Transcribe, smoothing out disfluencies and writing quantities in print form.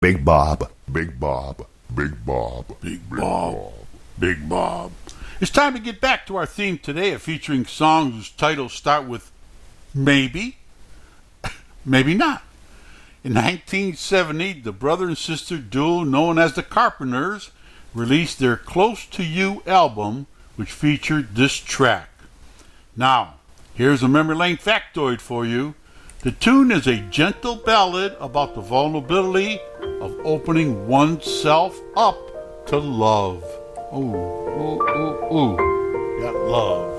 Big Bob, Big Bob, Big Bob, Big Bob, Big Bob. It's time to get back to our theme today of featuring songs whose titles start with maybe, maybe not. In 1970, the brother and sister duo known as the Carpenters released their Close to You album, which featured this track. Now, here's a memory lane factoid for you. The tune is a gentle ballad about the vulnerability of opening oneself up to love. Ooh, ooh, ooh, ooh. Got love.